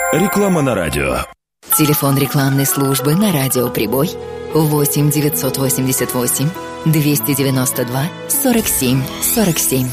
Реклама на радио. Телефон рекламной службы на радио «Прибой» 8 988 292 47 47.